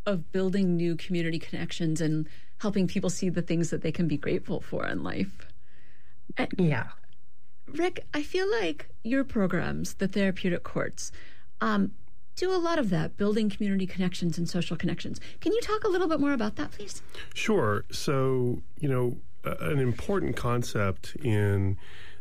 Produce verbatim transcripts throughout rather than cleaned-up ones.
of building new community connections and helping people see the things that they can be grateful for in life. And yeah. Rick, I feel like your programs, the therapeutic courts, um, do a lot of that, building community connections and social connections. Can you talk a little bit more about that, please? Sure. So, you know, uh, an important concept in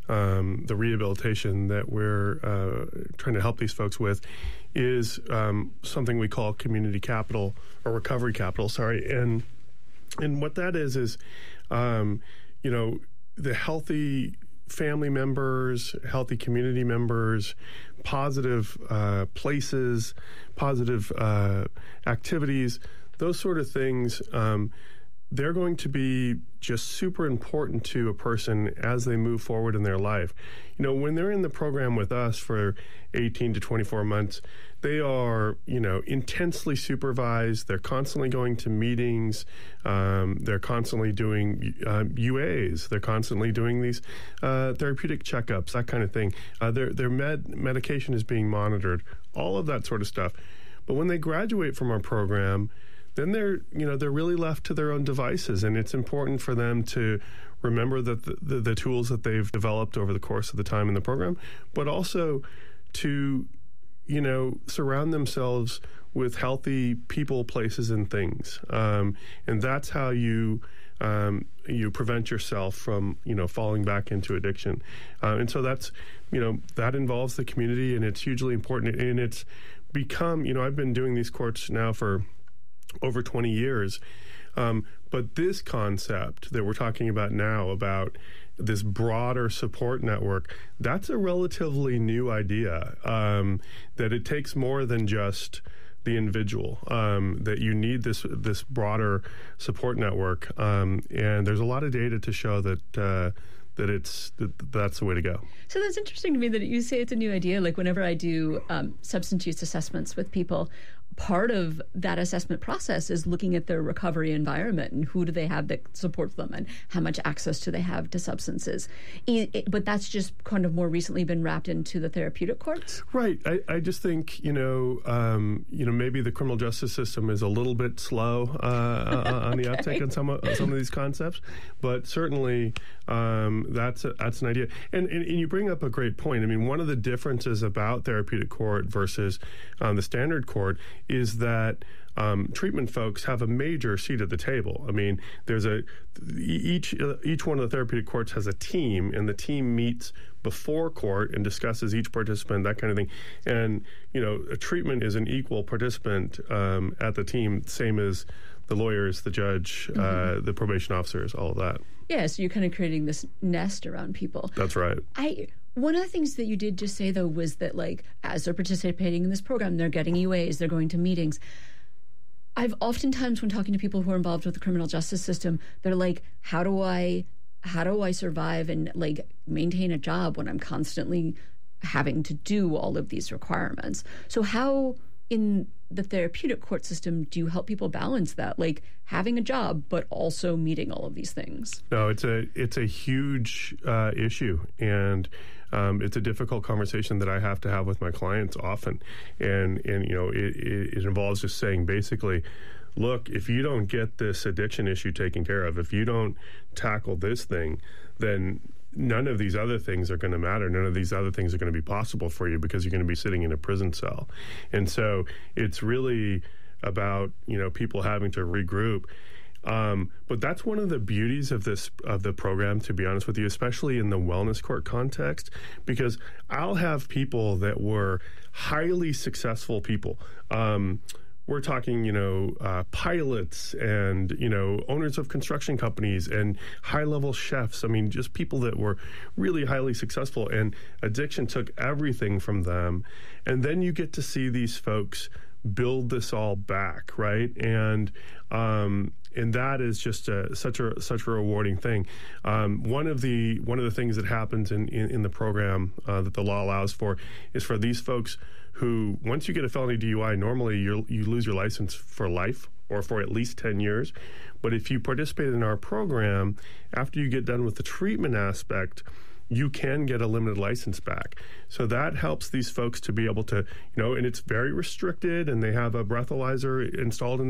um, the rehabilitation that we're uh, trying to help these folks with is um, something we call community capital or recovery capital, sorry. And and what that is is, um, you know, the healthy family members, healthy community members, positive uh, places, positive uh, activities, those sort of things, um, they're going to be just super important to a person as they move forward in their life. You know, when they're in the program with us for eighteen to twenty-four months, they are, you know, intensely supervised. They're constantly going to meetings. Um, they're constantly doing uh, U As. They're constantly doing these uh, therapeutic checkups, that kind of thing. Uh, their their med medication is being monitored, all of that sort of stuff. But when they graduate from our program, then they're, you know, they're really left to their own devices, and it's important for them to remember that the, the, the tools that they've developed over the course of the time in the program, but also to, you know, surround themselves with healthy people, places, and things, um, and that's how you um, you prevent yourself from, you know, falling back into addiction, uh, and so that's, you know, that involves the community, and it's hugely important, and it's become, you know, I've been doing these courts now for over twenty years. Um, but this concept that we're talking about now, about this broader support network, that's a relatively new idea, um, that it takes more than just the individual, um, that you need this this broader support network. Um, and there's a lot of data to show that uh, that it's that that's the way to go. So that's interesting to me that you say it's a new idea. Like whenever I do um, substance use assessments with people, part of that assessment process is looking at their recovery environment and who do they have that supports them and how much access do they have to substances. It, it, but that's just kind of more recently been wrapped into the therapeutic courts? Right. I, I just think, you know, um, you know, maybe the criminal justice system is a little bit slow uh, on the okay. uptake on some of, on some of these concepts, but certainly um, that's a, that's an idea. And, and, and you bring up a great point. I mean, one of the differences about therapeutic court versus um, the standard court is that um, treatment folks have a major seat at the table. I mean, there's a each uh, each one of the therapeutic courts has a team, and the team meets before court and discusses each participant, that kind of thing. And you know, a treatment is an equal participant um, at the team, same as the lawyers, the judge, mm-hmm. uh, the probation officers, all of that. Yeah, so you're kind of creating this nest around people. That's right. I. One of the things that you did just say, though, was that, like, as they're participating in this program, they're getting U As, they're going to meetings. I've oftentimes, when talking to people who are involved with the criminal justice system, they're like, how do I, how do I survive and, like, maintain a job when I'm constantly having to do all of these requirements? So how, in the therapeutic court system, do you help people balance that, like having a job but also meeting all of these things? No, it's a it's a huge uh, issue, and um, it's a difficult conversation that I have to have with my clients often. And and you know, it, it, it involves just saying basically, look, if you don't get this addiction issue taken care of, if you don't tackle this thing, then none of these other things are going to matter. None of these other things are going to be possible for you because you're going to be sitting in a prison cell. And so it's really about, you know, people having to regroup. Um, but that's one of the beauties of this, of the program, to be honest with you, especially in the wellness court context, because I'll have people that were highly successful people. Um, We're talking, you know, uh, pilots and, you know, owners of construction companies and high-level chefs. I mean, just people that were really highly successful, and addiction took everything from them. And then you get to see these folks build this all back, right? And um, and that is just a, such a such a rewarding thing. Um, one of the one of the things that happens in in, in the program uh, that the law allows for is for these folks who, once you get a felony D U I, normally you you lose your license for life or for at least ten years. But if you participate in our program, after you get done with the treatment aspect, you can get a limited license back. So that helps these folks to be able to, you know, and it's very restricted, and they have a breathalyzer installed in